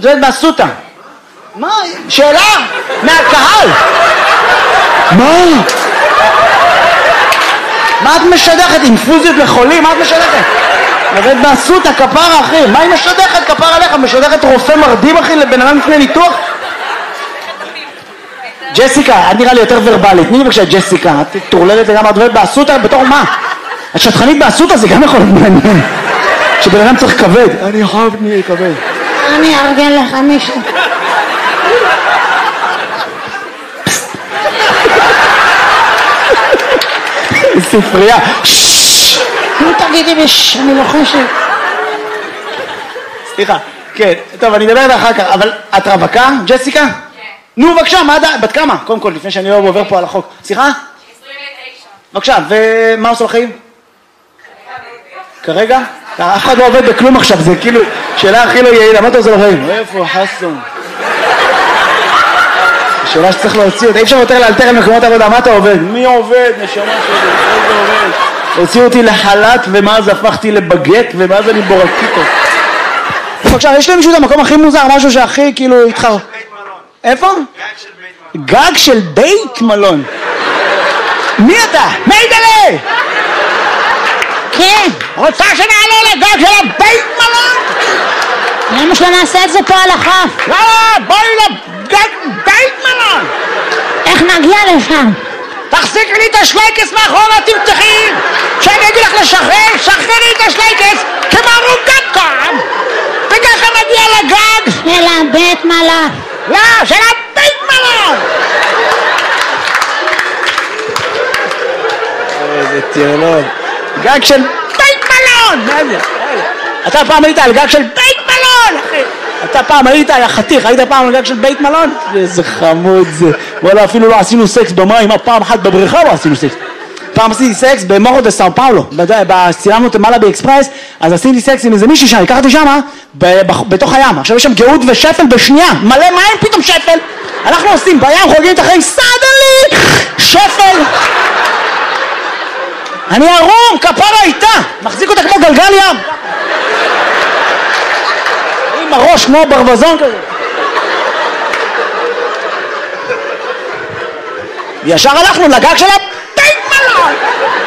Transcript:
את יודעת באסותא. מה? שאלה? מהקהל. מה את משדכת? אינפוזיות לחולים? מה את משדכת? עובד באסותא, כפרה אחי. מה היא משדכת? כפרה עליך. משדכת רופא מרדים אחי לבן אדם לפני ניתוח? ג'סיקה, את נראה לי יותר ורבלית. תני לי בבקשה ג'סיקה. את תורללת לגמרי. את עובדת באסותא בתור מה? את שטחנית באסותא זה גם יכול להיות מעניין. שבן אדם צריך כבד. אני חייב נהיה כבד. אני ארגן לך מישהו. ספרייה. נו תגידי בש, אני לוחשת. סליחה, כן, טוב אני אדבר אחר כך, אבל את רווקה, ג'סיקה? כן. נו בבקשה, מה בת כמה? קודם כל, לפני שאני עובר פה על החוק. סליחה? 29. בבקשה, ומה עושה לחיים? כרגע? אף אחד לא עובד בכלום עכשיו, זה כאילו שאלה הכי לא יעילה, מה אתה עושה לחיים? איפה חסון? שאלה שצריך להוציא אותה, אי אפשר יותר לאלתר על מקומות עבודה, מה אתה עובד? מי עובד? נשמה שלי, איזה עובד? הוציאו אותי לחל"ת ומאז הפכתי לבגט ומאז אני בורקיטו. בבקשה, יש למישהו את המקום הכי מוזר, משהו שהכי כאילו התחר... איפה? גג של בית מלון. מי אתה? מיידלה! כן. רוצה שנעלה לגג של הבית מלון? למה שלא נעשה את זה פה על החוף? לא, בואי לגג בית מלון! איך נגיע לשם? תחזיקי לי את השלייקס מאחורה, תמתחי! כשאני אגיד לך לשחרר, שחררי את השלייקס כמו רוגת קם! וככה נגיע לגג! של הבית מלון. לא, של הבית מלון! איזה טירלון. גג של בית מלון! מה זה? אתה פעם היית על גג של בית מלון, אחי! אתה פעם היית, יא חתיך, היית פעם על גג של בית מלון? איזה חמוד זה. וואלה, אפילו לא עשינו סקס במים, פעם אחת בבריכה לא עשינו סקס. פעם עשיתי סקס במורו דה סאו פאולו, צילמנו את מעלה באקספרס, אז עשיתי סקס עם איזה מישהי שם, לקחתי שמה, בתוך הים. עכשיו יש שם גאות ושפל בשנייה, מלא מים, פתאום שפל. אנחנו עושים בים, חוגגים את החיים, סדלי, שפל. אני ערום, כפרה איתה, מחזיק אותה כמו גלגל ים. עם הראש כמו ברווזון כזה. ישר הלכנו לגג של הבית מלון.